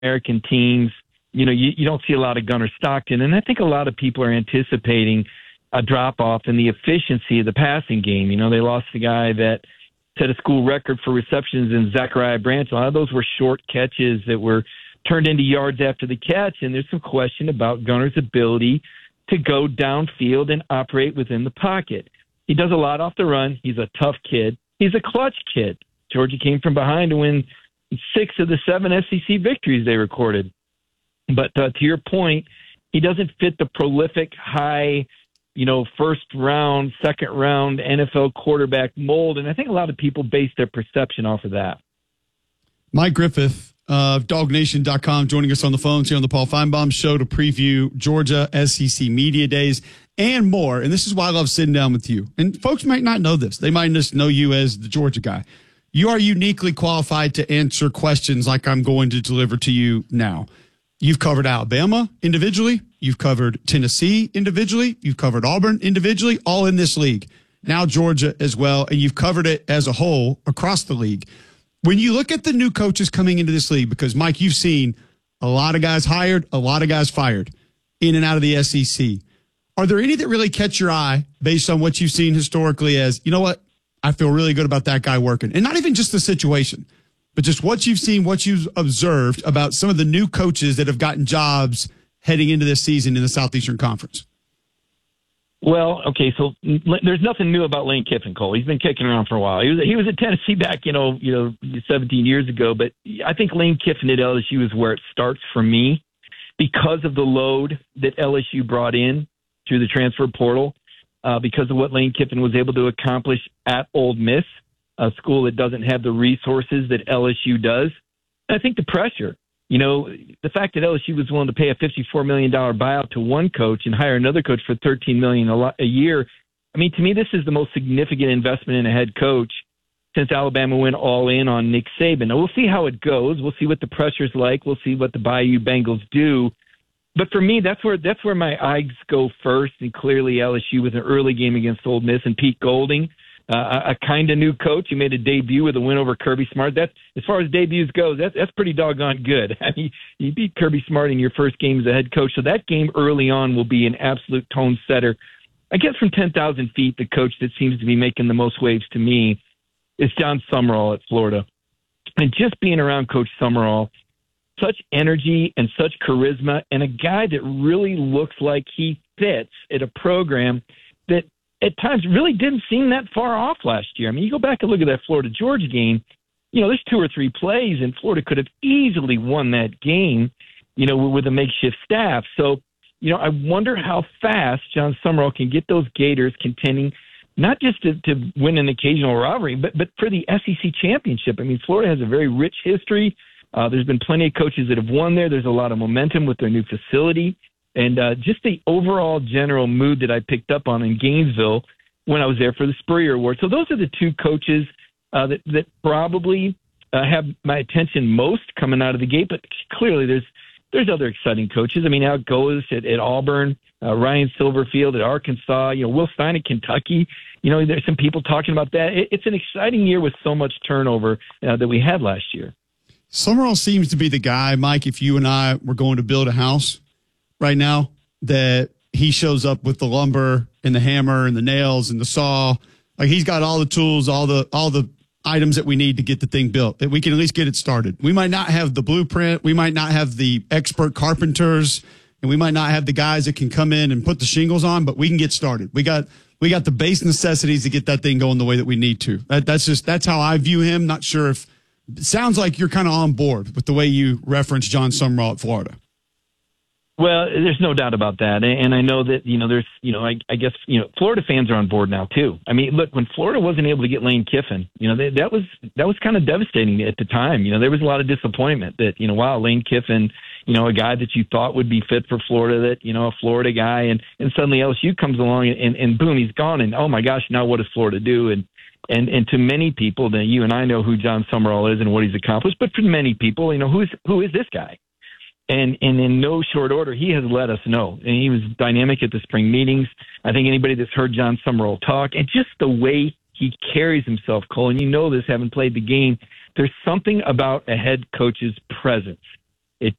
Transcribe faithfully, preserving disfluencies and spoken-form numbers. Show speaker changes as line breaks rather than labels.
American teams, you know, you, you don't see a lot of Gunnar Stockton. And I think a lot of people are anticipating a drop-off in the efficiency of the passing game. You know, they lost the guy that set a school record for receptions in Zachariah Branch. A lot of those were short catches that were turned into yards after the catch, and there's some question about Gunnar's ability to go downfield and operate within the pocket. He does a lot off the run. He's a tough kid. He's a clutch kid. Georgia came from behind to win six of the seven S E C victories they recorded. But uh, to your point, he doesn't fit the prolific, high, you know, first round, second round N F L quarterback mold. And I think a lot of people base their perception off of that.
Mike Griffith of dog nation dot com joining us on the phones here on the Paul Feinbaum Show to preview Georgia S E C Media Days and more. And this is why I love sitting down with you. And folks might not know this. They might just know you as the Georgia guy. You are uniquely qualified to answer questions like I'm going to deliver to you now. You've covered Alabama individually. You've covered Tennessee individually. You've covered Auburn individually, all in this league. Now Georgia as well. And you've covered it as a whole across the league. When you look at the new coaches coming into this league, because, Mike, you've seen a lot of guys hired, a lot of guys fired in and out of the S E C. Are there any that really catch your eye based on what you've seen historically as, you know what, I feel really good about that guy working? And not even just the situation, but just what you've seen, what you've observed about some of the new coaches that have gotten jobs heading into this season in the Southeastern Conference.
Well, okay, so there's nothing new about Lane Kiffin, Cole. He's been kicking around for a while. He was he was at Tennessee back, you know, you know, seventeen years ago. But I think Lane Kiffin at L S U is where it starts for me because of the load that L S U brought in through the transfer portal, uh, because of what Lane Kiffin was able to accomplish at Ole Miss, a school that doesn't have the resources that L S U does. And I think the pressure. You know, the fact that L S U was willing to pay a fifty-four million dollars buyout to one coach and hire another coach for thirteen million dollars a year, I mean, to me, this is the most significant investment in a head coach since Alabama went all in on Nick Saban. Now, we'll see how it goes. We'll see what the pressure's like. We'll see what the Bayou Bengals do. But for me, that's where that's where my eyes go first, and clearly L S U with an early game against Ole Miss and Pete Golding. Uh, a kind of new coach. He made a debut with a win over Kirby Smart. That's, as far as debuts go, that's, that's pretty doggone good. I mean, you beat Kirby Smart in your first game as a head coach. So that game early on will be an absolute tone setter. I guess from ten thousand feet, the coach that seems to be making the most waves to me is John Summerall at Florida. And just being around Coach Summerall, such energy and such charisma, and a guy that really looks like he fits at a program that at times really didn't seem that far off last year. I mean, you go back and look at that Florida-Georgia game, you know, there's two or three plays, and Florida could have easily won that game, you know, with a makeshift staff. So, you know, I wonder how fast John Summerall can get those Gators contending, not just to, to win an occasional rivalry, but, but for the S E C championship. I mean, Florida has a very rich history. Uh, there's been plenty of coaches that have won there. There's a lot of momentum with their new facility. And uh, just the overall general mood that I picked up on in Gainesville when I was there for the Spurrier Award. So those are the two coaches uh, that, that probably uh, have my attention most coming out of the gate. But clearly there's there's other exciting coaches. I mean, Al Goes at, at Auburn, uh, Ryan Silverfield at Arkansas, you know, Will Stein at Kentucky. You know, there's some people talking about that. It, it's an exciting year with so much turnover uh, that we had last year.
Summerall seems to be the guy, Mike, if you and I were going to build a house right now, that he shows up with the lumber and the hammer and the nails and the saw. Like, he's got all the tools, all the all the items that we need to get the thing built, that we can at least get it started. We might not have the blueprint. We might not have the expert carpenters, and we might not have the guys that can come in and put the shingles on, but we can get started. We got we got the base necessities to get that thing going the way that we need to. That, that's just that's how I view him. Not sure if it sounds like you're kind of on board with the way you reference John Summerall at Florida.
Well, there's no doubt about that. And I know that, you know, there's, you know, I, I guess, you know, Florida fans are on board now, too. I mean, look, when Florida wasn't able to get Lane Kiffin, you know, they, that was that was kind of devastating at the time. You know, there was a lot of disappointment that, you know, wow, Lane Kiffin, you know, a guy that you thought would be fit for Florida, that, you know, a Florida guy, and, and suddenly L S U comes along and, and boom, he's gone. And, oh, my gosh, now what does Florida do? And, and, and to many people, that you and I know who John Summerall is and what he's accomplished, but for many people, you know, who's who is this guy? And, and in no short order, he has let us know. And he was dynamic at the spring meetings. I think anybody that's heard John Summerall talk, and just the way he carries himself, Cole, and you know this, having played the game, there's something about a head coach's presence